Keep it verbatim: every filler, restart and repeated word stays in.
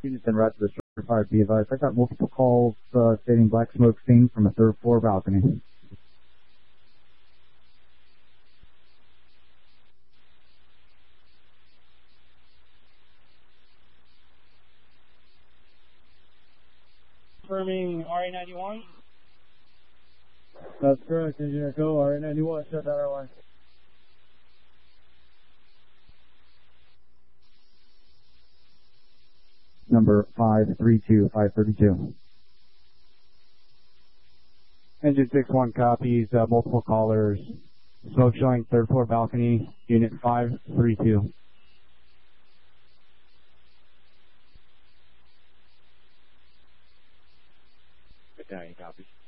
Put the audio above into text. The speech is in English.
Units en route to the structure fire, be advised. I got multiple calls uh, stating black smoke seen from a third floor balcony. Confirming R A ninety-one. That's correct, Engineer Co. R A ninety-one, shut down airline. Number five three two, five thirty-two. Engine six one copies, uh, multiple callers. Smoke showing third floor balcony, unit five three two. Battalion copies.